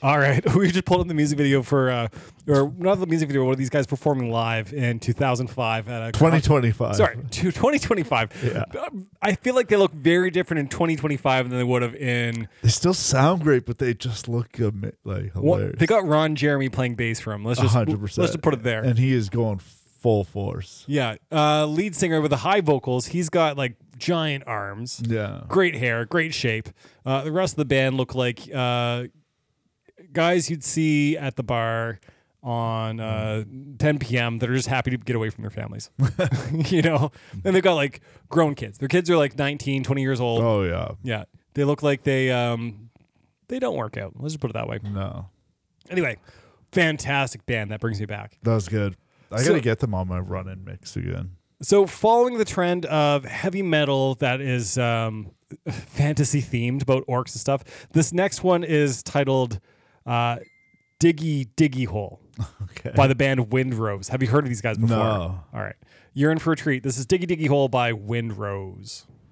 All right, we just pulled up the music video for, or not the music video, one of these guys performing live in 2005 at a 2025. Sorry, 2025. Yeah. I feel like they look very different in 2025 than they would have in. They still sound great, but they just look like hilarious. They got Ron Jeremy playing bass for him. Let's just 100%. let's just put it there. And he is going full force. Yeah, lead singer with the high vocals. He's got like giant arms. Yeah. Great hair, great shape. The rest of the band look like guys you'd see at the bar on 10 p.m. that are just happy to get away from their families. You know? And they've got like grown kids. Their kids are like 19, 20 years old. Oh, yeah. Yeah. They look like they don't work out. Let's just put it that way. No. Anyway, fantastic band. That brings me back. That was good. I got to get them on my run-in mix again. So following the trend of heavy metal that is fantasy themed about orcs and stuff, this next one is titled Diggy Diggy Hole by the band Windrose. Have you heard of these guys before? No. All right. You're in for a treat. This is Diggy Diggy Hole by Windrose.